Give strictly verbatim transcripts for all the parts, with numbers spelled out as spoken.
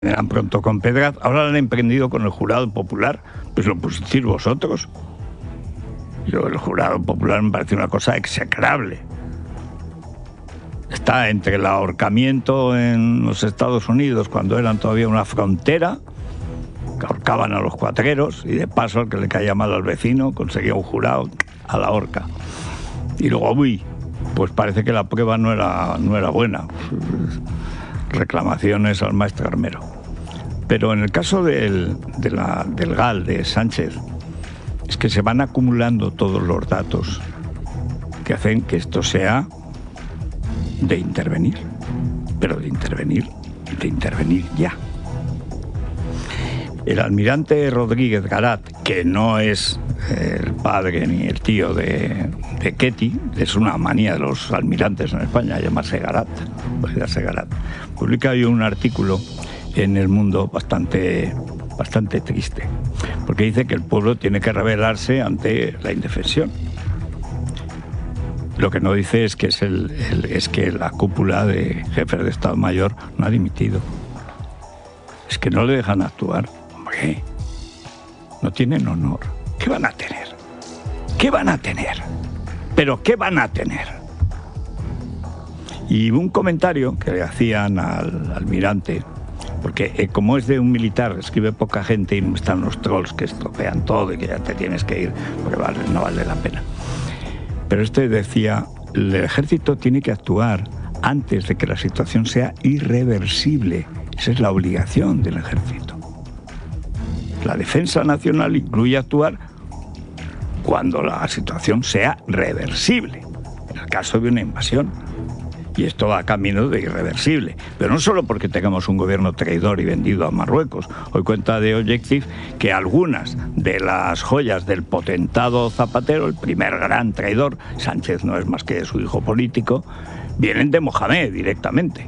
eran pronto con Pedraz, ahora lo han emprendido con el jurado popular, pues lo pusiste vosotros. Yo, el jurado popular me parece una cosa execrable. Está entre el ahorcamiento en los Estados Unidos, cuando eran todavía una frontera, que ahorcaban a los cuatreros, y de paso al que le caía mal al vecino conseguía un jurado a la horca. Y luego, uy, pues parece que la prueba no era, no era buena. Reclamaciones al maestro Armero. Pero en el caso del, de la, del GAL, de Sánchez, es que se van acumulando todos los datos que hacen que esto sea de intervenir, pero de intervenir, de intervenir ya. El almirante Rodríguez Garat, que no es el padre ni el tío de, de Ketty, es una manía de los almirantes en España, llamarse Garat, pues llamarse Garat, publica hoy un artículo en El Mundo bastante, bastante triste, porque dice que el pueblo tiene que rebelarse ante la indefensión. Lo que no dice es que, es, el, el, es que la cúpula de jefes de Estado Mayor no ha dimitido. Es que no le dejan actuar. Hombre, no tienen honor. ¿Qué van a tener? ¿Qué van a tener? ¿Pero qué van a tener? Y un comentario que le hacían al almirante, porque eh, como es de un militar, escribe poca gente y no están los trolls que estropean todo y que ya te tienes que ir, porque vale, no vale la pena. Pero este decía, el ejército tiene que actuar antes de que la situación sea irreversible. Esa es la obligación del ejército. La defensa nacional incluye actuar cuando la situación sea reversible, en el caso de una invasión. Y esto va a camino de irreversible. Pero no solo porque tengamos un gobierno traidor y vendido a Marruecos. Hoy cuenta de Objective que algunas de las joyas del potentado Zapatero, el primer gran traidor, Sánchez no es más que su hijo político, vienen de Mohamed directamente.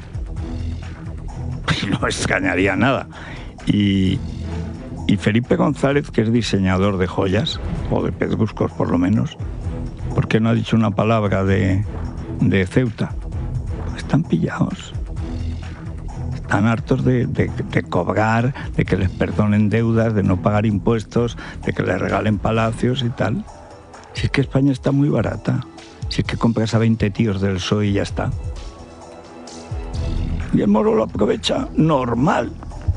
Y no extrañaría nada. Y, y Felipe González, que es diseñador de joyas, o de pedruscos por lo menos, ¿por qué no ha dicho una palabra de... de Ceuta? Pues están pillados, están hartos de, de, de cobrar, de que les perdonen deudas, de no pagar impuestos, de que les regalen palacios y tal. Si es que España está muy barata, si es que compras a veinte tíos del P S O E y ya está. Y el moro lo aprovecha normal,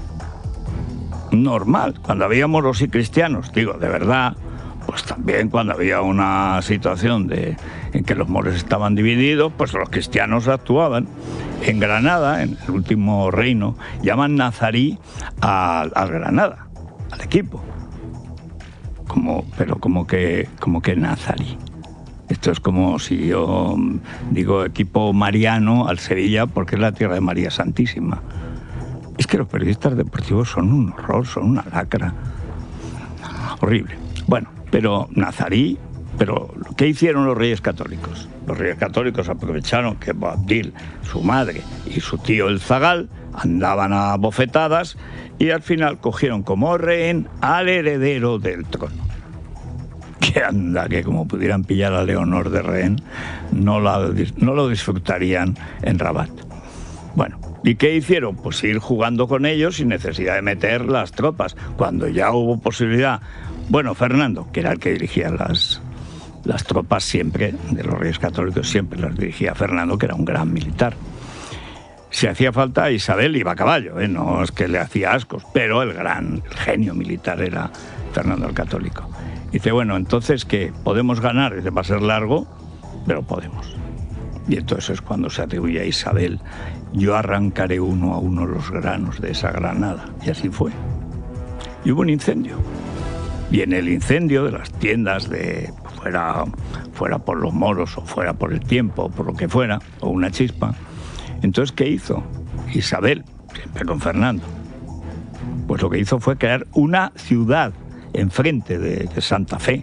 normal, cuando había moros y cristianos, digo, de verdad. Pues también cuando había una situación de, en que los moros estaban divididos, pues los cristianos actuaban. En Granada, en el último reino, llaman nazarí al, al Granada, al equipo. Como, pero como que, como que nazarí. Esto es como si yo digo equipo mariano al Sevilla porque es la tierra de María Santísima. Es que los periodistas deportivos son un horror, son una lacra. Horrible. Bueno. Pero nazarí, pero ¿qué hicieron los reyes católicos? Los reyes católicos aprovecharon que Boabdil, su madre y su tío el Zagal andaban a bofetadas y al final cogieron como rehén al heredero del trono. Que anda, que como pudieran pillar a Leonor de rehén, no, la, no lo disfrutarían en Rabat. Bueno, ¿y qué hicieron? Pues ir jugando con ellos sin necesidad de meter las tropas. Cuando ya hubo posibilidad... Bueno, Fernando, que era el que dirigía las, las tropas siempre, de los reyes católicos, siempre las dirigía Fernando, que era un gran militar. Si hacía falta, Isabel iba a caballo, ¿eh? No es que le hacía ascos, pero el gran el genio militar era Fernando el Católico. Dice, bueno, entonces, ¿qué? ¿Podemos ganar? Dice, va a ser largo, pero podemos. Y entonces es cuando se atribuye a Isabel, yo arrancaré uno a uno los granos de esa granada. Y así fue. Y hubo un incendio. Y en el incendio de las tiendas, de fuera, fuera por los moros o fuera por el tiempo, o por lo que fuera, o una chispa, entonces, ¿qué hizo Isabel? Siempre con Fernando. Pues lo que hizo fue crear una ciudad enfrente de, de Santa Fe,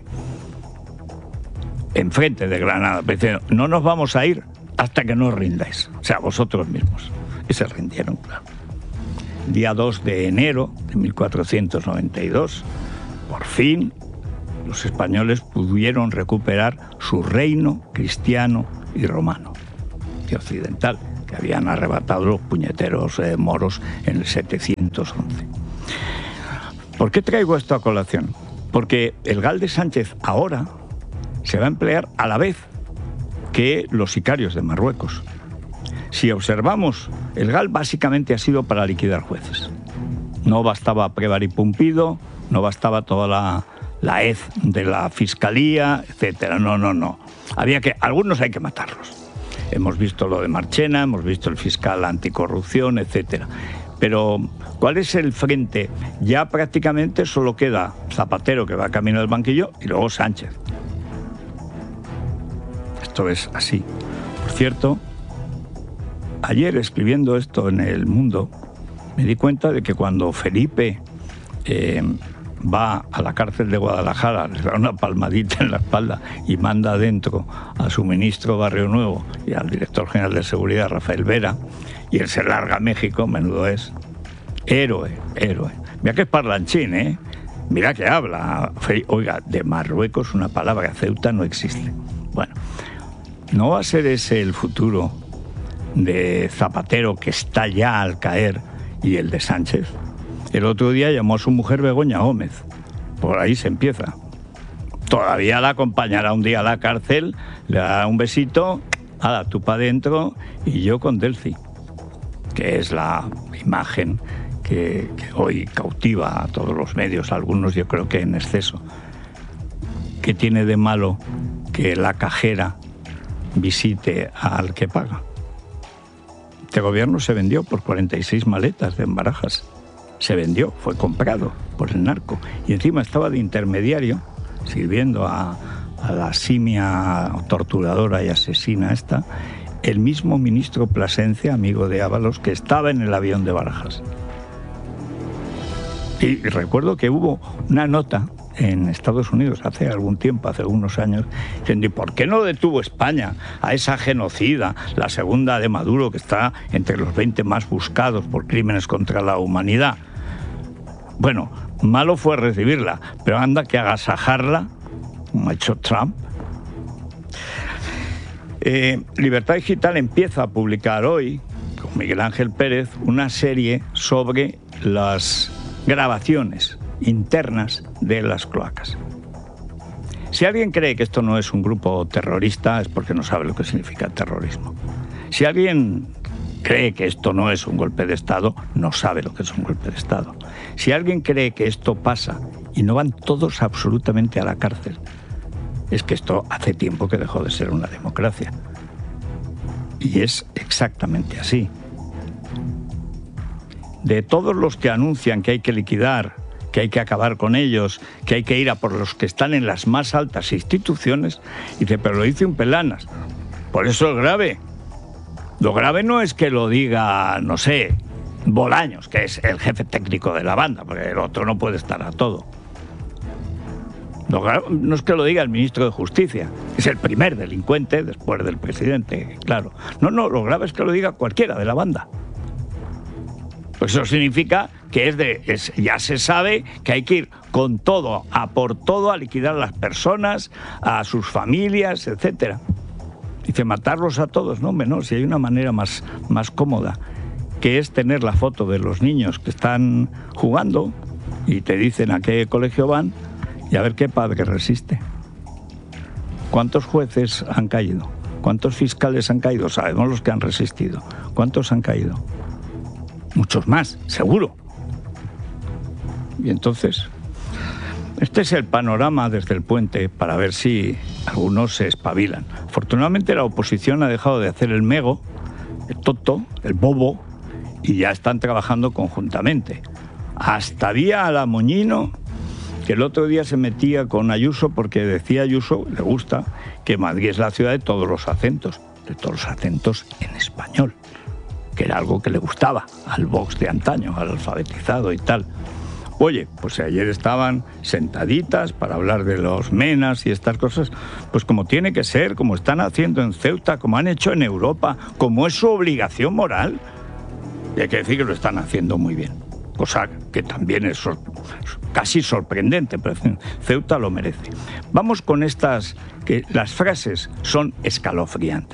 enfrente de Granada, diciendo, no nos vamos a ir hasta que no os rindáis, o sea, vosotros mismos. Y se rindieron, claro. Día dos de enero de mil cuatrocientos noventa y dos, por fin, los españoles pudieron recuperar su reino cristiano y romano, y occidental. que habían arrebatado los puñeteros eh, moros en el setecientos once. ¿Por qué traigo esto a colación? Porque el Gal de Sánchez ahora se va a emplear a la vez que los sicarios de Marruecos. Si observamos, el Gal básicamente ha sido para liquidar jueces. No bastaba Prévar y Pumpido, no bastaba toda la, la hez de la fiscalía, etcétera. No, no, no. Había que, algunos hay que matarlos. Hemos visto lo de Marchena, hemos visto el fiscal anticorrupción, etcétera. Pero, ¿cuál es el frente? Ya prácticamente solo queda Zapatero, que va camino del banquillo, y luego Sánchez. Esto es así. Por cierto, ayer escribiendo esto en El Mundo, me di cuenta de que cuando Felipe eh, va a la cárcel de Guadalajara, le da una palmadita en la espalda y manda adentro a su ministro Barrio Nuevo y al director general de seguridad, Rafael Vera, y él se larga a México, menudo es. Héroe, héroe. Mira que es parlanchín, ¿eh? Mira que habla. Oiga, de Marruecos una palabra, Ceuta no existe. Bueno, ¿no va a ser ese el futuro de Zapatero, que está ya al caer, y el de Sánchez? El otro día llamó a su mujer Begoña Gómez. Por ahí se empieza. Todavía la acompañará un día a la cárcel, le dará un besito, ala, tú para adentro y yo con Delcy, que es la imagen que, que hoy cautiva a todos los medios, algunos yo creo que en exceso. ¿Qué tiene de malo que la cajera visite al que paga? Este gobierno se vendió por cuarenta y seis maletas de Barajas. Se vendió, fue comprado por el narco. Y encima estaba de intermediario, sirviendo a, a la simia torturadora y asesina esta, el mismo ministro Plasencia, amigo de Ábalos, que estaba en el avión de Barajas. Y, y recuerdo que hubo una nota en Estados Unidos hace algún tiempo, hace algunos años, diciendo, ¿y por qué no detuvo España a esa genocida, la segunda de Maduro, que está entre los veinte más buscados por crímenes contra la humanidad? Bueno, malo fue recibirla, pero anda que agasajarla, como ha hecho Trump. Eh, Libertad Digital empieza a publicar hoy, con Miguel Ángel Pérez, una serie sobre las grabaciones internas de las cloacas. Si alguien cree que esto no es un grupo terrorista, es porque no sabe lo que significa terrorismo. Si alguien cree que esto no es un golpe de Estado, no sabe lo que es un golpe de Estado. Si alguien cree que esto pasa y no van todos absolutamente a la cárcel, es que esto hace tiempo que dejó de ser una democracia. Y es exactamente así. De todos los que anuncian que hay que liquidar, que hay que acabar con ellos, que hay que ir a por los que están en las más altas instituciones, dice, pero lo dice un Pelanas. Por eso es grave. Lo grave no es que lo diga, no sé, Bolaños, que es el jefe técnico de la banda, porque el otro no puede estar a todo. Lo grave no es que lo diga el ministro de Justicia, es el primer delincuente después del presidente, claro. No, no, lo grave es que lo diga cualquiera de la banda. Pues eso significa que es de, es, ya se sabe que hay que ir con todo, a por todo, a liquidar a las personas, a sus familias, etcétera. Dice, matarlos a todos. No, hombre, no, si hay una manera más, más cómoda, que es tener la foto de los niños que están jugando y te dicen a qué colegio van y a ver qué padre resiste. ¿Cuántos jueces han caído? ¿Cuántos fiscales han caído? Sabemos los que han resistido. ¿Cuántos han caído? Muchos más, seguro. Y entonces, este es el panorama desde el puente para ver si algunos se espabilan. Afortunadamente la oposición ha dejado de hacer el mego, el tonto, el bobo, y ya están trabajando conjuntamente. Hasta había a la Moñino, que el otro día se metía con Ayuso porque decía Ayuso, le gusta, que Madrid es la ciudad de todos los acentos, de todos los acentos en español, que era algo que le gustaba al Vox de antaño, al alfabetizado y tal. Oye, pues ayer estaban sentaditas para hablar de los menas y estas cosas, pues como tiene que ser, como están haciendo en Ceuta, como han hecho en Europa, como es su obligación moral. Y hay que decir que lo están haciendo muy bien, cosa que también es sor- casi sorprendente, pero Ceuta lo merece. Vamos con estas, que las frases son escalofriantes.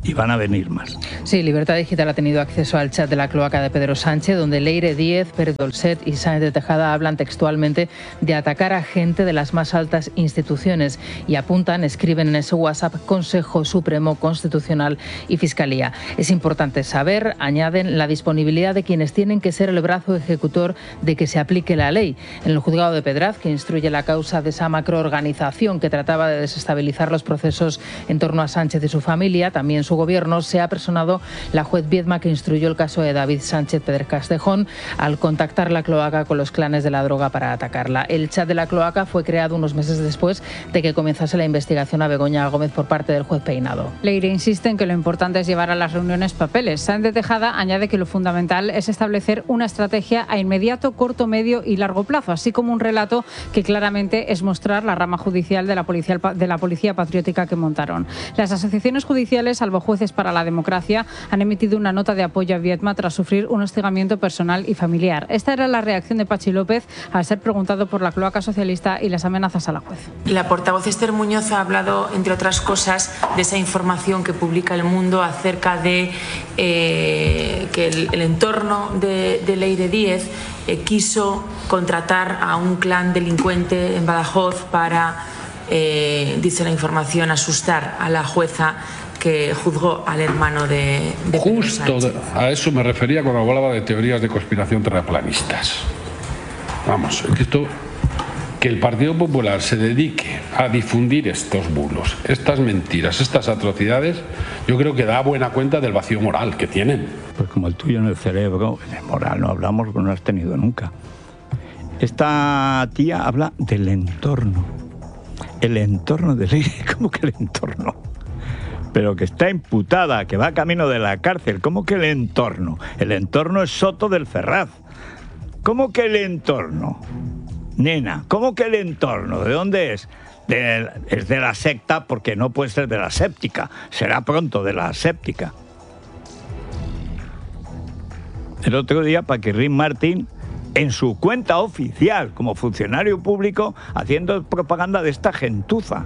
Y van a venir más. Sí, Libertad Digital ha tenido acceso al chat de la cloaca de Pedro Sánchez, donde Leire Díez, Pérez Dolcet y Sáenz de Tejada hablan textualmente de atacar a gente de las más altas instituciones y apuntan, escriben en ese WhatsApp, Consejo Supremo Constitucional y Fiscalía. Es importante saber, añaden, la disponibilidad de quienes tienen que ser el brazo ejecutor de que se aplique la ley. En el juzgado de Pedraz, que instruye la causa de esa macroorganización que trataba de desestabilizar los procesos en torno a Sánchez y su familia, también su gobierno, se ha personado la juez Viedma que instruyó el caso de David Sánchez Pérez Castejón al contactar la cloaca con los clanes de la droga para atacarla. El chat de la cloaca fue creado unos meses después de que comenzase la investigación a Begoña Gómez por parte del juez Peinado. Leire insiste en que lo importante es llevar a las reuniones papeles. Sáenz de Tejada añade que lo fundamental es establecer una estrategia a inmediato, corto, medio y largo plazo, así como un relato que claramente es mostrar la rama judicial de la policía, de la policía patriótica que montaron. Las asociaciones judiciales, salvo Jueces para la Democracia, han emitido una nota de apoyo a Viedma tras sufrir un hostigamiento personal y familiar. Esta era la reacción de Pachi López al ser preguntado por la cloaca socialista y las amenazas a la juez. La portavoz Esther Muñoz ha hablado, entre otras cosas, de esa información que publica El Mundo acerca de eh, que el, el entorno de, de Leire Díez eh, quiso contratar a un clan delincuente en Badajoz para, eh, dice la información, asustar a la jueza que juzgó al hermano de, de Justo de, a eso me refería cuando hablaba de teorías de conspiración terraplanistas. Vamos, es que esto, que el Partido Popular se dedique a difundir estos bulos, estas mentiras, estas atrocidades, yo creo que da buena cuenta del vacío moral que tienen. Pues como el tuyo en el cerebro, en el moral no hablamos, no lo has tenido nunca. Esta tía habla del entorno. El entorno de ley, ¿cómo que el entorno? Pero que está imputada, que va camino de la cárcel. ¿Cómo que el entorno? El entorno es Soto del Ferraz. ¿Cómo que el entorno? Nena, ¿cómo que el entorno? ¿De dónde es? De, es de la secta, porque no puede ser de la séptica. Será pronto de la séptica. El otro día, Paquirrín Martín, en su cuenta oficial, como funcionario público, haciendo propaganda de esta gentuza.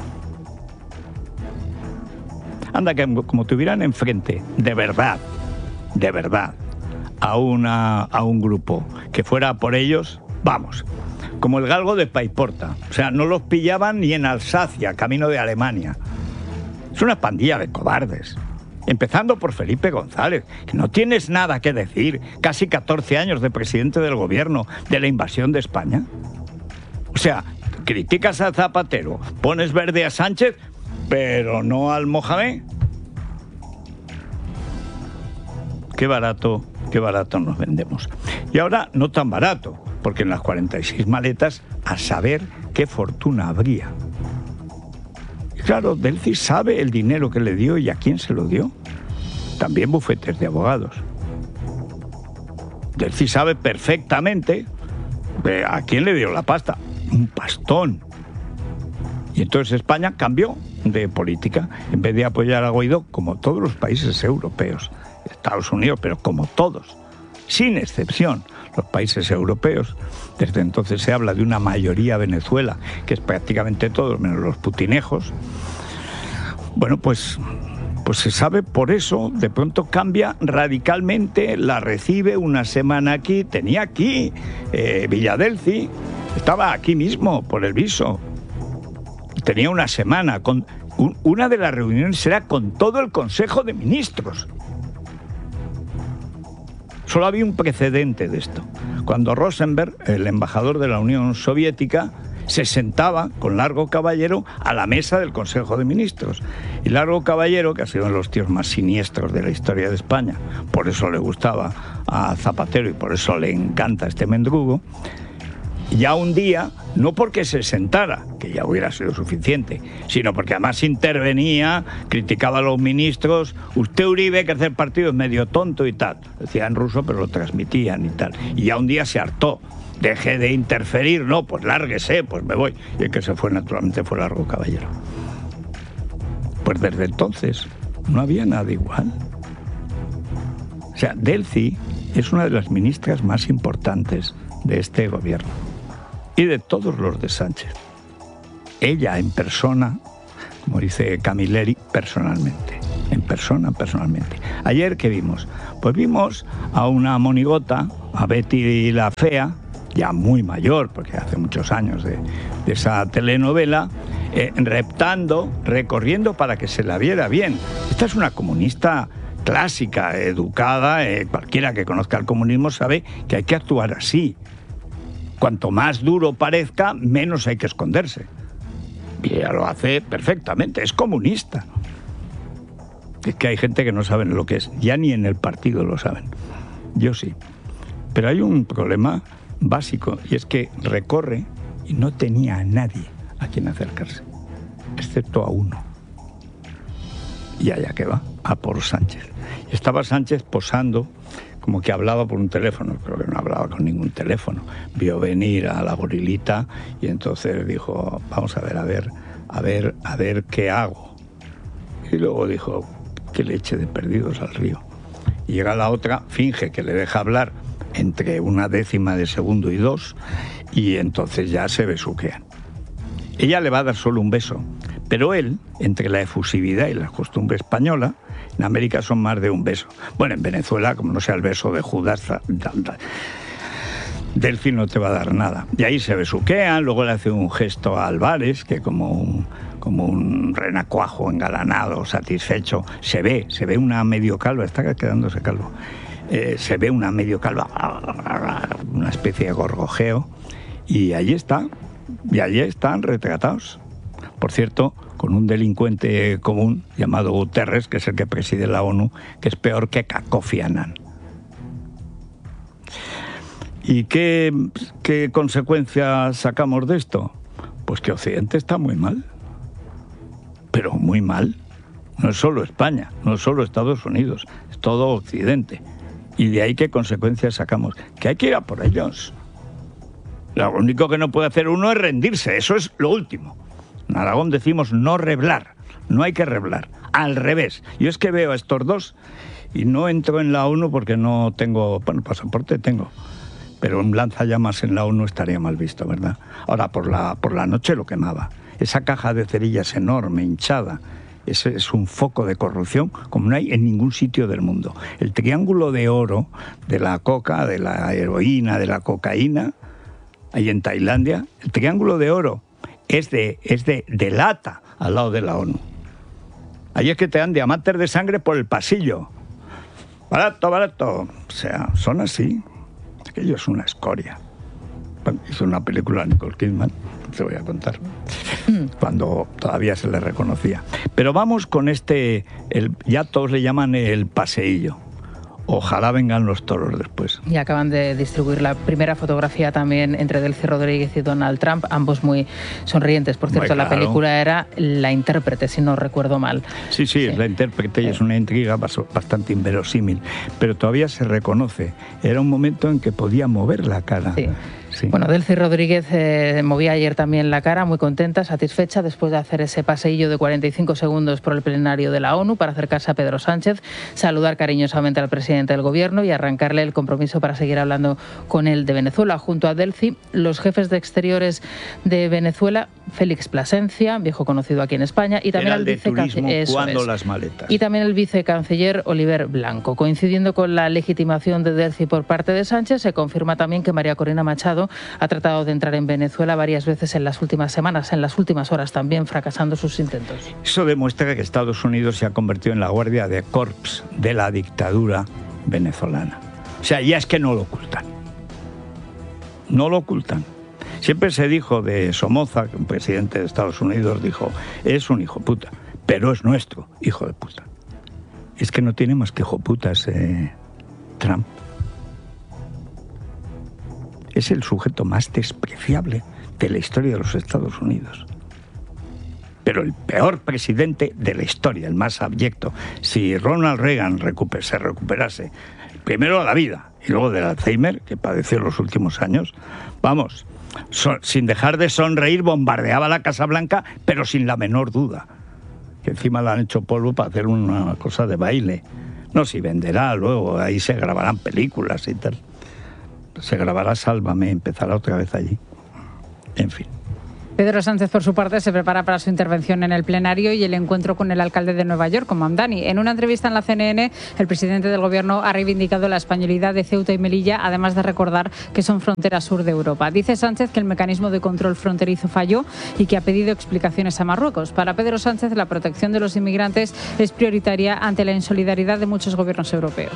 Anda, que como tuvieran enfrente, de verdad, de verdad, a, una, a un grupo que fuera por ellos, vamos, como el galgo de Paiporta. O sea, no los pillaban ni en Alsacia, camino de Alemania. Es una pandilla de cobardes. Empezando por Felipe González, que no tienes nada que decir, casi catorce años de presidente del gobierno, de la invasión de España. O sea, criticas a Zapatero, pones verde a Sánchez, pero no al Mohamed. Qué barato, qué barato nos vendemos. Y ahora no tan barato, porque en las cuarenta y seis maletas, a saber qué fortuna habría. Y claro, Delcy sabe el dinero que le dio y a quién se lo dio. También bufetes de abogados. Delcy sabe perfectamente a quién le dio la pasta. Un pastón. Y entonces España cambió de política. En vez de apoyar a Guaidó, como todos los países europeos, Estados Unidos, pero como todos, sin excepción, los países europeos, desde entonces se habla de una mayoría Venezuela, que es prácticamente todos, menos los putinejos. Bueno, pues, pues se sabe, por eso, de pronto cambia radicalmente, la recibe una semana aquí, tenía aquí eh, Villadelci, estaba aquí mismo, por el viso. Tenía una semana, con un, una de las reuniones era con todo el Consejo de Ministros. Solo había un precedente de esto. Cuando Rosenberg, el embajador de la Unión Soviética, se sentaba con Largo Caballero a la mesa del Consejo de Ministros. Y Largo Caballero, que ha sido uno de los tíos más siniestros de la historia de España, por eso le gustaba a Zapatero y por eso le encanta este mendrugo, ya un día, no porque se sentara, que ya hubiera sido suficiente, sino porque además intervenía, criticaba a los ministros, usted Uribe, que hacer partido es medio tonto y tal. Decía en ruso, pero lo transmitían y tal. Y ya un día se hartó. Deje de interferir, no, pues lárguese, pues me voy. Y el que se fue naturalmente fue Largo Caballero. Pues desde entonces no había nada igual. O sea, Delcy es una de las ministras más importantes de este gobierno. Y de todos los de Sánchez. Ella en persona, como dice Camilleri, personalmente. en persona, personalmente. Ayer, ¿qué vimos? Pues vimos a una monigota, a Betty la Fea, ya muy mayor, porque hace muchos años de, de esa telenovela, eh, reptando, recorriendo para que se la viera bien. Esta es una comunista clásica, educada, eh, cualquiera que conozca el comunismo sabe que hay que actuar así. Cuanto más duro parezca, menos hay que esconderse. Y ella lo hace perfectamente, es comunista. Es que hay gente que no sabe lo que es, ya ni en el partido lo saben. Yo sí. Pero hay un problema básico, y es que recorre y no tenía a nadie a quien acercarse, excepto a uno. Y allá que va, a por Sánchez. Y estaba Sánchez posando, como que hablaba por un teléfono, creo que no hablaba con ningún teléfono. Vio venir a la gorilita y entonces dijo, vamos a ver, a ver, a ver, a ver qué hago. Y luego dijo, qué leche de perdidos al río. Y llega la otra, finge que le deja hablar entre una décima de segundo y dos, y entonces ya se besuquean. Ella le va a dar solo un beso, pero él, entre la efusividad y la costumbre española, en América son más de un beso. Bueno, en Venezuela, como no sea el beso de Judas, Delphi no te va a dar nada. Y ahí se besuquean, luego le hace un gesto a Álvarez, que como un, como un renacuajo engalanado, satisfecho, se ve, se ve una medio calva, está quedándose calvo, eh, se ve una medio calva, una especie de gorgojeo, y allí está, y allí están retratados. Por cierto, con un delincuente común llamado Guterres, que es el que preside la ONU, que es peor que Kofi Annan. ¿Y qué, qué consecuencias sacamos de esto? Pues que Occidente está muy mal, pero muy mal. No es solo España, no es solo Estados Unidos, es todo Occidente. Y de ahí qué consecuencias sacamos, que hay que ir a por ellos. Lo único que no puede hacer uno es rendirse, eso es lo último. En Aragón decimos no reblar, no hay que reblar, al revés. Yo es que veo a estos dos y no entro en la ONU porque no tengo, bueno, pasaporte tengo, pero un lanzallamas en la ONU estaría mal visto, ¿verdad? Ahora, por la, por la noche lo quemaba. Esa caja de cerillas enorme, hinchada, ese es un foco de corrupción como no hay en ningún sitio del mundo. El triángulo de oro de la coca, de la heroína, de la cocaína, ahí en Tailandia, el triángulo de oro es de, es de, de lata al lado de la ONU. Ahí es que te dan diamantes de sangre por el pasillo. Barato, barato. O sea, son así. Aquello es una escoria. Bueno, hizo una película Nicole Kidman, te voy a contar, cuando todavía se le reconocía. Pero vamos con este, el, ya todos le llaman el paseillo. Ojalá vengan los toros después. Y acaban de distribuir la primera fotografía también entre Delcy Rodríguez y Donald Trump, ambos muy sonrientes. Por cierto, claro, la película era La intérprete, si no recuerdo mal. Sí, sí, sí. Es La intérprete y es una intriga bastante inverosímil, pero todavía se reconoce. Era un momento en que podía mover la cara. Sí. Sí. Bueno, Delcy Rodríguez eh, movía ayer también la cara, muy contenta, satisfecha, después de hacer ese paseillo de cuarenta y cinco segundos por el plenario de la ONU para acercarse a Pedro Sánchez, saludar cariñosamente al presidente del gobierno y arrancarle el compromiso para seguir hablando con él de Venezuela. Junto a Delcy, los jefes de exteriores de Venezuela, Félix Plasencia, viejo conocido aquí en España, y también el vicecanciller las maletas. Y también el vicecanciller Oliver Blanco. Coincidiendo con la legitimación de Delcy por parte de Sánchez, se confirma también que María Corina Machado ha tratado de entrar en Venezuela varias veces en las últimas semanas, en las últimas horas también, fracasando sus intentos. Eso demuestra que Estados Unidos se ha convertido en la guardia de corps de la dictadura venezolana. O sea, ya es que no lo ocultan. No lo ocultan. Siempre se dijo de Somoza, que un presidente de Estados Unidos dijo, es un hijo puta, pero es nuestro hijo de puta. Es que no tiene más que hijo putas eh, Trump. Es el sujeto más despreciable de la historia de los Estados Unidos. Pero el peor presidente de la historia, el más abyecto. Si Ronald Reagan recuper, se recuperase, primero la vida y luego del Alzheimer, que padeció en los últimos años, vamos, so, sin dejar de sonreír, bombardeaba la Casa Blanca, pero sin la menor duda. Que encima la han hecho polvo para hacer una cosa de baile. No, si venderá luego, ahí se grabarán películas y tal. Se grabará Sálvame, empezará otra vez allí. En fin. Pedro Sánchez, por su parte, se prepara para su intervención en el plenario y el encuentro con el alcalde de Nueva York, con Mamdani. En una entrevista en la C N N, el presidente del Gobierno ha reivindicado la españolidad de Ceuta y Melilla, además de recordar que son frontera sur de Europa. Dice Sánchez que el mecanismo de control fronterizo falló y que ha pedido explicaciones a Marruecos. Para Pedro Sánchez, la protección de los inmigrantes es prioritaria ante la insolidaridad de muchos gobiernos europeos.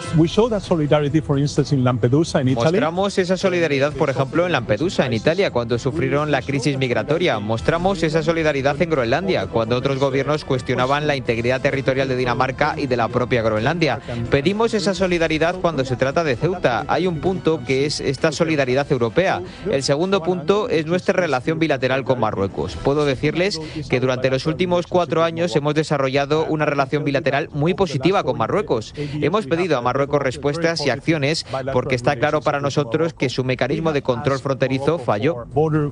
Mostramos esa solidaridad, por ejemplo, en Lampedusa, en Italia, cuando sufrieron la crisis migratoria. Mostramos esa solidaridad en Groenlandia, cuando otros gobiernos cuestionaban la integridad territorial de Dinamarca y de la propia Groenlandia. Pedimos esa solidaridad cuando se trata de Ceuta. Hay un punto que es esta solidaridad europea. El segundo punto es nuestra relación bilateral con Marruecos. Puedo decirles que durante los últimos cuatro años hemos desarrollado una relación bilateral muy positiva con Marruecos. Hemos pedido a Marruecos respuestas y acciones porque está claro para nosotros que su mecanismo de control fronterizo falló.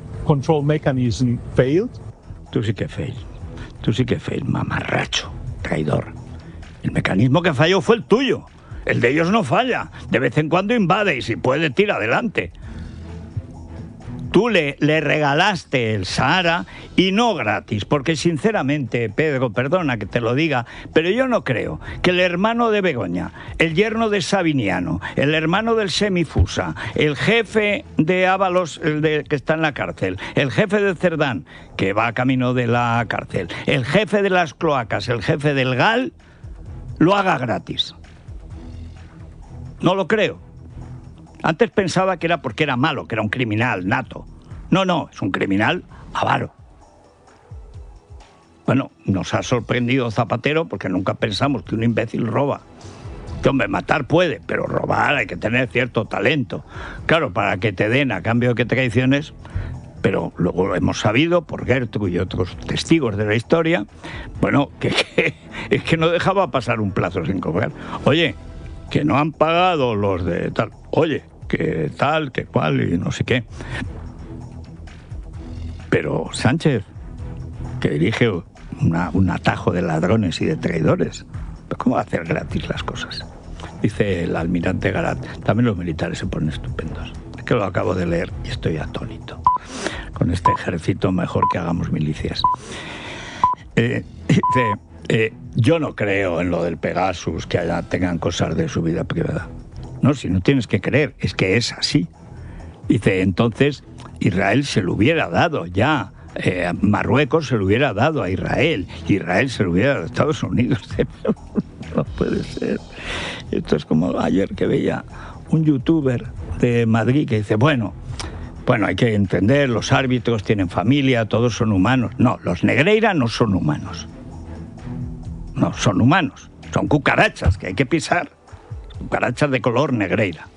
Tú sí que fail, tú sí que fail, mamarracho, traidor. El mecanismo que falló fue el tuyo, el de ellos no falla, de vez en cuando invade y si puede tira adelante. Tú le, le regalaste el Sahara y no gratis, porque sinceramente, Pedro, perdona que te lo diga, pero yo no creo que el hermano de Begoña, el yerno de Sabiniano, el hermano del Semifusa, el jefe de Ábalos, el de, que está en la cárcel, el jefe de Cerdán, que va camino de la cárcel, el jefe de las cloacas, el jefe del G A L, lo haga gratis. No lo creo. Antes pensaba que era porque era malo, que era un criminal nato. No, no, es un criminal avaro. Bueno, nos ha sorprendido Zapatero porque nunca pensamos que un imbécil roba. Que, hombre, matar puede, pero robar hay que tener cierto talento. Claro, para que te den a cambio de que traiciones, pero luego hemos sabido, por Gertrude y otros testigos de la historia, bueno, que, que es que no dejaba pasar un plazo sin cobrar. Oye, que no han pagado los de tal, oye, que tal, que cual y no sé qué. Pero Sánchez, que dirige una, un atajo de ladrones y de traidores, ¿pero cómo va a hacer gratis las cosas? Dice el almirante Garat, también los militares se ponen estupendos. Es que lo acabo de leer y estoy atónito. Con este ejército mejor que hagamos milicias. Eh, dice... Eh, yo no creo en lo del Pegasus, que allá tengan cosas de su vida privada. No, si no tienes que creer, es que es así. Dice, entonces Israel se lo hubiera dado ya, eh, Marruecos se lo hubiera dado a Israel, Israel se lo hubiera dado a Estados Unidos. No puede ser. Esto es como ayer que veía un youtuber de Madrid que dice, bueno, bueno, hay que entender, los árbitros tienen familia, todos son humanos. No, los Negreira no son humanos. No, son humanos, son cucarachas que hay que pisar, cucarachas de color Negreira.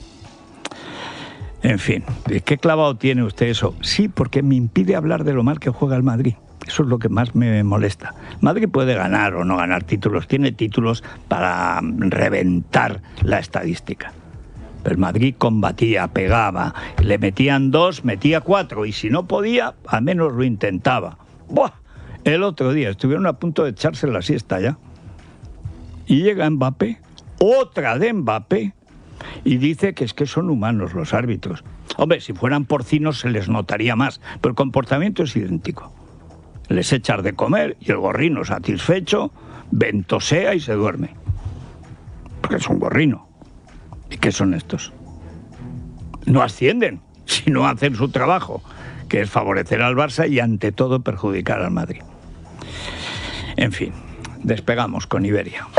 En fin, ¿qué clavado tiene usted eso? Sí, porque me impide hablar de lo mal que juega el Madrid. Eso es lo que más me molesta. Madrid puede ganar o no ganar títulos, tiene títulos para reventar la estadística. Pero el Madrid combatía, pegaba, le metían dos, metía cuatro, y si no podía, al menos lo intentaba. ¡Buah! El otro día estuvieron a punto de echarse la siesta ya. Y llega Mbappé, otra de Mbappé, y dice que es que son humanos los árbitros. Hombre, si fueran porcinos se les notaría más, pero el comportamiento es idéntico. Les echas de comer y el gorrino satisfecho ventosea y se duerme. Porque es un gorrino. ¿Y qué son estos? No ascienden, sino hacen su trabajo, que es favorecer al Barça y ante todo perjudicar al Madrid. En fin, despegamos con Iberia.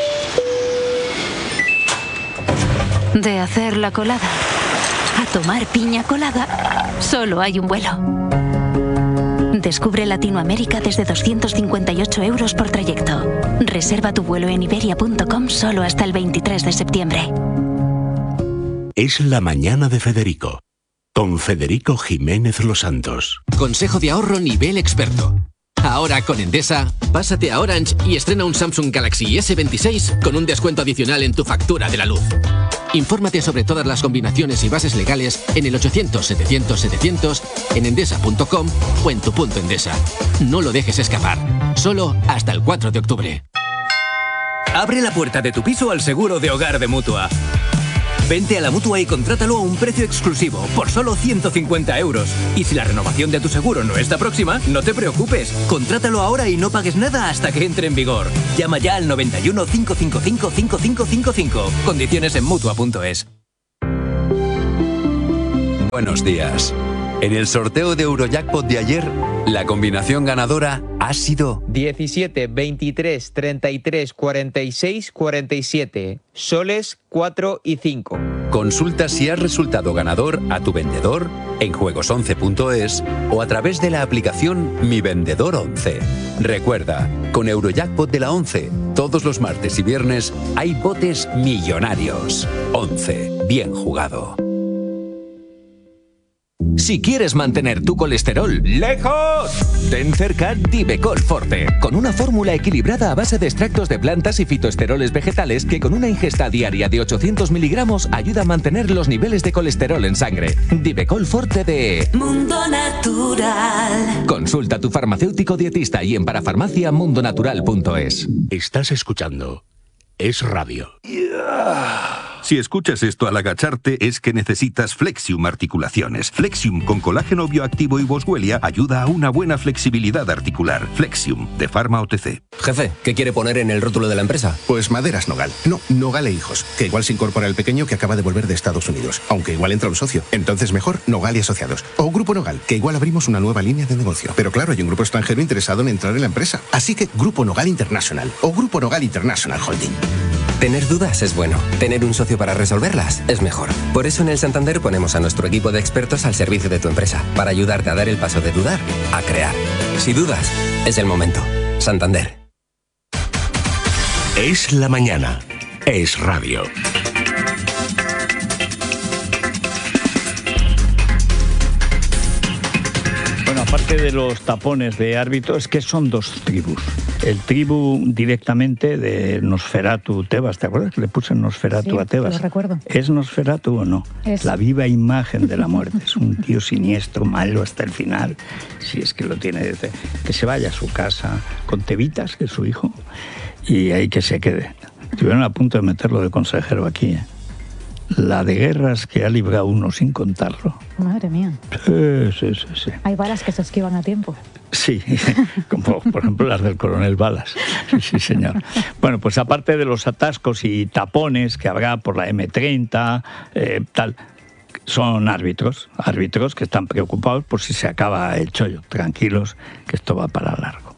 De hacer la colada a tomar piña colada, solo hay un vuelo. Descubre Latinoamérica desde doscientos cincuenta y ocho euros por trayecto. Reserva tu vuelo en iberia punto com solo hasta el veintitrés de septiembre. Es la mañana de Federico, con Federico Jiménez Los Santos. Consejo de ahorro nivel experto. Ahora con Endesa, pásate a Orange y estrena un Samsung Galaxy ese veintiséis con un descuento adicional en tu factura de la luz. Infórmate sobre todas las combinaciones y bases legales en el ochocientos setecientos setecientos, en endesa punto com o en tu punto Endesa. No lo dejes escapar. Solo hasta el cuatro de octubre. Abre la puerta de tu piso al seguro de hogar de Mutua. Vente a la Mutua y contrátalo a un precio exclusivo, por solo ciento cincuenta euros. Y si la renovación de tu seguro no está próxima, no te preocupes. Contrátalo ahora y no pagues nada hasta que entre en vigor. Llama ya al noventa y uno, cinco cinco cinco, cinco cinco cinco cinco. Condiciones en mutua punto es. Buenos días. En el sorteo de Eurojackpot de ayer, la combinación ganadora ha sido diecisiete, veintitrés, treinta y tres, cuarenta y seis, cuarenta y siete. Soles cuatro y cinco. Consulta si has resultado ganador a tu vendedor en juegos once punto es o a través de la aplicación Mi Vendedor once. Recuerda, con Eurojackpot de la once, todos los martes y viernes hay botes millonarios. once. Bien jugado. Si quieres mantener tu colesterol lejos, ten cerca Divecol Forte, con una fórmula equilibrada a base de extractos de plantas y fitoesteroles vegetales que con una ingesta diaria de ochocientos miligramos ayuda a mantener los niveles de colesterol en sangre. Divecol Forte de Mundo Natural. Consulta a tu farmacéutico dietista y en parafarmacia mundonatural punto es. Estás escuchando Es Radio. Si escuchas esto al agacharte es que necesitas Flexium Articulaciones. Flexium con colágeno bioactivo y boswellia ayuda a una buena flexibilidad articular. Flexium, de Pharma O T C. Jefe, ¿qué quiere poner en el rótulo de la empresa? Pues Maderas Nogal. No, Nogal e Hijos. Que igual se incorpora el pequeño que acaba de volver de Estados Unidos. Aunque igual entra un socio. Entonces mejor Nogal y Asociados. O Grupo Nogal, que igual abrimos una nueva línea de negocio. Pero claro, hay un grupo extranjero interesado en entrar en la empresa. Así que Grupo Nogal International. O Grupo Nogal International Holding. Tener dudas es bueno. Tener un socio para resolverlas es mejor. Por eso en el Santander ponemos a nuestro equipo de expertos al servicio de tu empresa, para ayudarte a dar el paso de dudar a crear. Si dudas, es el momento. Santander. Es la mañana. Es Radio. Bueno, aparte de los tapones de árbitros, es que son dos tribus. El tribu directamente de Nosferatu Tebas, ¿te acuerdas que le puse Nosferatu Sí, a Tebas? lo recuerdo. ¿Es Nosferatu o no? Es. La viva imagen de la muerte. Es un tío siniestro, malo hasta el final. Si es que lo tiene desde... Que se vaya a su casa con Tevitas, que es su hijo, y ahí que se quede. Estuvieron a punto de meterlo de consejero aquí, ¿eh? La de guerras que ha librado uno sin contarlo. Madre mía. Sí, sí, sí, sí. Hay balas que se esquivan a tiempo. Sí, como por ejemplo las del coronel Balas. Sí, sí, señor. Bueno, pues aparte de los atascos y tapones que habrá por la eme treinta, eh, tal, son árbitros, árbitros que están preocupados por si se acaba el chollo. Tranquilos, que esto va para largo.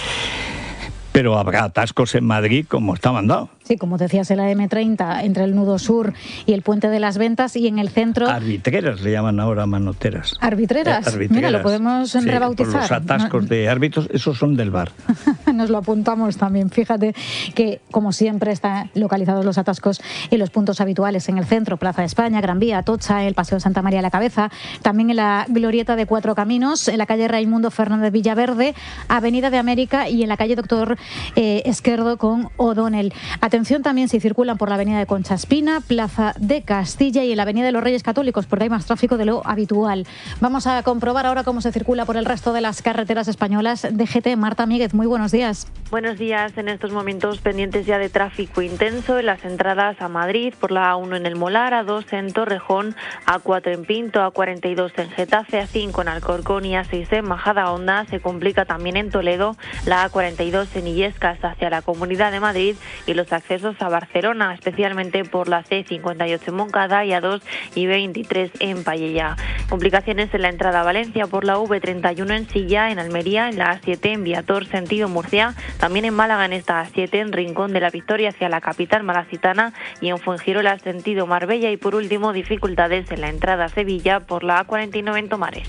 Pero habrá atascos en Madrid como está mandado. Sí, como decías, en la eme treinta, entre el nudo sur y el puente de las Ventas, y en el centro... Arbitreras le llaman ahora, manoteras. ¿Arbitreras? Eh, arbitreras. Mira, lo podemos sí, rebautizar. Por los atascos no, de árbitros, esos son del V A R. Nos lo apuntamos también. Fíjate que, como siempre, están localizados los atascos en los puntos habituales, en el centro, Plaza de España, Gran Vía, Atocha, el Paseo Santa María de la Cabeza, también en la Glorieta de Cuatro Caminos, en la calle Raimundo Fernández Villaverde, Avenida de América y en la calle Doctor eh, Esquerdo con O'Donnell. Atención también si circulan por la avenida de Concha Espina, Plaza de Castilla y en la avenida de los Reyes Católicos, porque hay más tráfico de lo habitual. Vamos a comprobar ahora cómo se circula por el resto de las carreteras españolas. D G T, Marta Míguez, muy buenos días. Buenos días. En estos momentos pendientes ya de tráfico intenso en las entradas a Madrid, por la A uno en El Molar, A dos en Torrejón, A cuatro en Pinto, A cuarenta y dos en Getafe, A cinco en Alcorcón y A seis en Majadahonda. Se complica también en Toledo, la A cuarenta y dos en Illescas hacia la Comunidad de Madrid y los accesos a Barcelona, especialmente por la ce cincuenta y ocho en Moncada y A dos y veintitrés en Pallella. Complicaciones en la entrada a Valencia por la ve treinta y uno en Silla, en Almería, en la A siete en Viator, sentido Murcia, también en Málaga en esta A siete en Rincón de la Victoria hacia la capital malacitana y en Fuengirola, sentido Marbella, y por último dificultades en la entrada a Sevilla por la A cuarenta y nueve en Tomares.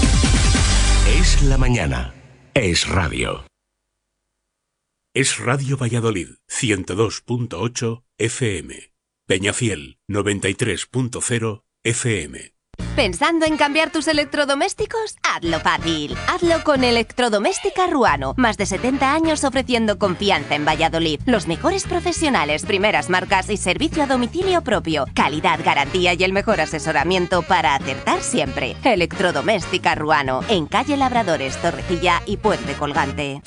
Es la mañana. Es Radio. Es Radio Valladolid, ciento dos punto ocho F M. Peñafiel, noventa y tres punto cero F M. ¿Pensando en cambiar tus electrodomésticos? Hazlo fácil. Hazlo con Electrodoméstica Ruano. Más de setenta años ofreciendo confianza en Valladolid. Los mejores profesionales, primeras marcas y servicio a domicilio propio. Calidad, garantía y el mejor asesoramiento para acertar siempre. Electrodoméstica Ruano. En calle Labradores, Torrecilla y Puente Colgante.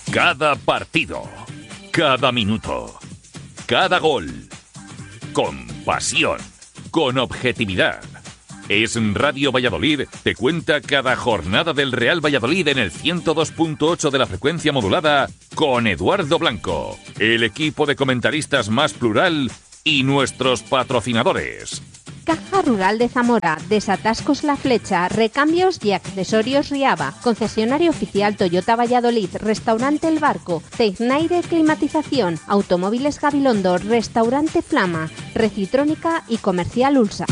Cada partido, cada minuto, cada gol. Con pasión, con objetividad. Es Radio Valladolid te cuenta cada jornada del Real Valladolid en el ciento dos punto ocho de la frecuencia modulada con Eduardo Blanco, el equipo de comentaristas más plural y nuestros patrocinadores. Caja Rural de Zamora, Desatascos La Flecha, Recambios y Accesorios Riava, Concesionario Oficial Toyota Valladolid, Restaurante El Barco, Tecnaire Climatización, Automóviles Gabilondo, Restaurante Flama, Recitrónica y Comercial Ulsa.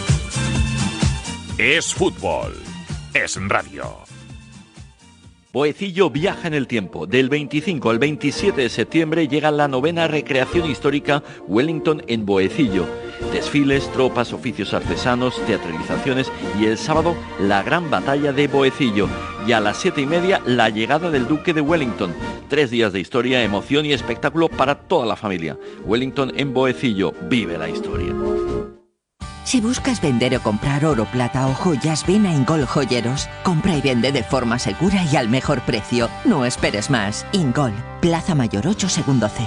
Es fútbol, es radio. Boecillo viaja en el tiempo. Del veinticinco al veintisiete de septiembre llega la novena recreación histórica Wellington en Boecillo. Desfiles, tropas, oficios artesanos, teatralizaciones y el sábado la gran batalla de Boecillo. Y a las siete y media la llegada del Duque de Wellington. Tres días de historia, emoción y espectáculo para toda la familia. Wellington en Boecillo, vive la historia. Si buscas vender o comprar oro, plata o joyas, ven a Ingol Joyeros. Compra y vende de forma segura y al mejor precio. No esperes más. Ingol, Plaza Mayor ocho, segundo C.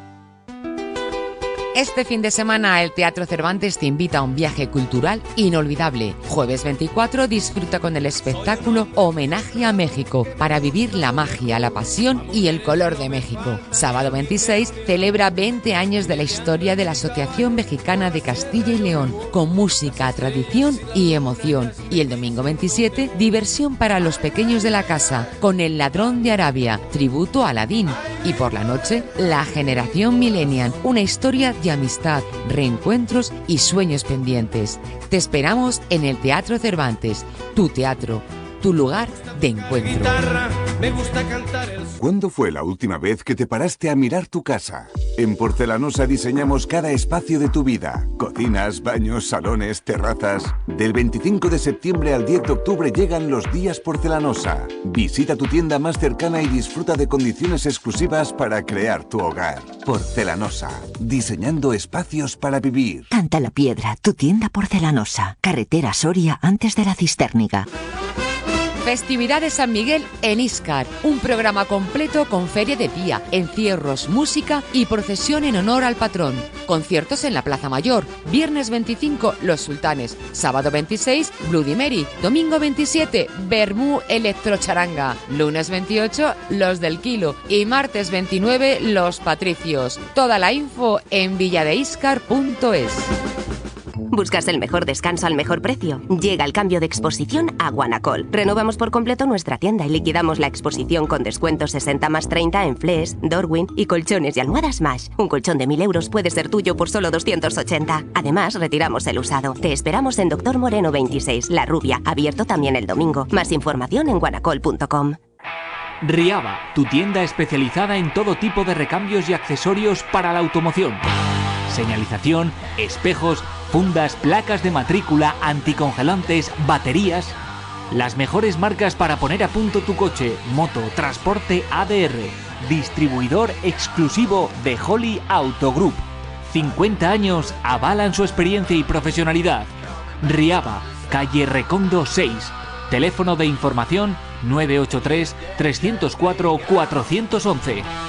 Este fin de semana el Teatro Cervantes te invita a un viaje cultural inolvidable. Jueves veinticuatro disfruta con el espectáculo Homenaje a México para vivir la magia, la pasión y el color de México. Sábado veintiséis celebra veinte años de la historia de la Asociación Mexicana de Castilla y León con música, tradición y emoción. Y el domingo veintisiete diversión para los pequeños de la casa con El Ladrón de Arabia, tributo a Aladín. Y por la noche La Generación Millennial, una historia de amistad, reencuentros y sueños pendientes. Te esperamos en el Teatro Cervantes, tu teatro, tu lugar de encuentro. Me gusta cantar el... ¿Cuándo fue la última vez que te paraste a mirar tu casa? En Porcelanosa diseñamos cada espacio de tu vida. Cocinas, baños, salones, terrazas. Del veinticinco de septiembre al diez de octubre llegan los días Porcelanosa. Visita tu tienda más cercana y disfruta de condiciones exclusivas para crear tu hogar. Porcelanosa, diseñando espacios para vivir. Canta la Piedra, tu tienda Porcelanosa. Carretera Soria antes de la Cisterniga. Festividades San Miguel en Íscar, un programa completo con feria de día, encierros, música y procesión en honor al patrón. Conciertos en la Plaza Mayor, viernes veinticinco Los Sultanes, sábado veintiséis Bloody Mary, domingo veintisiete Bermú Electrocharanga, lunes veintiocho Los del Kilo y martes veintinueve Los Patricios. Toda la info en villadeiscar punto es. ¿Buscas el mejor descanso al mejor precio? Llega el cambio de exposición a Guanacol. Renovamos por completo nuestra tienda y liquidamos la exposición con descuento sesenta más treinta en Flex, Dorwin y colchones y almohadas Mash. Un colchón de mil euros puede ser tuyo por solo doscientos ochenta. Además, retiramos el usado. Te esperamos en Doctor Moreno veintiséis, La Rubia, abierto también el domingo. Más información en guanacol punto com. Riava, tu tienda especializada en todo tipo de recambios y accesorios para la automoción. Señalización, espejos, fundas, placas de matrícula, anticongelantes, baterías. Las mejores marcas para poner a punto tu coche, moto, transporte A D R. Distribuidor exclusivo de Holly Auto Group. cincuenta años avalan su experiencia y profesionalidad. Riava, calle Recondo seis. Teléfono de información nueve ocho tres, tres cero cuatro, cuatro uno uno.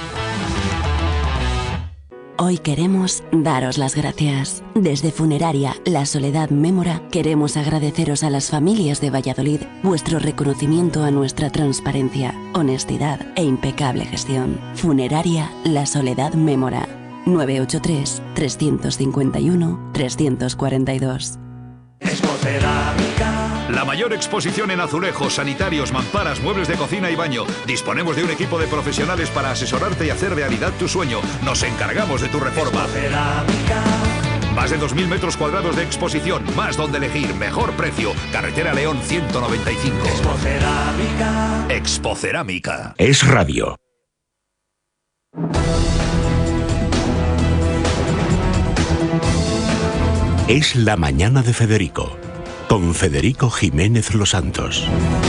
Hoy queremos daros las gracias. Desde Funeraria La Soledad Mémora queremos agradeceros a las familias de Valladolid vuestro reconocimiento a nuestra transparencia, honestidad e impecable gestión. Funeraria La Soledad Mémora. nueve ocho tres, tres cinco uno, tres cuatro dos. La mayor exposición en azulejos, sanitarios, mamparas, muebles de cocina y baño. Disponemos de un equipo de profesionales para asesorarte y hacer realidad tu sueño. Nos encargamos de tu reforma. Más de dos mil metros cuadrados de exposición, más donde elegir, mejor precio. Carretera León ciento noventa y cinco. Expocerámica. Expocerámica. Es radio. Es la mañana de Federico, con Federico Jiménez Los Santos.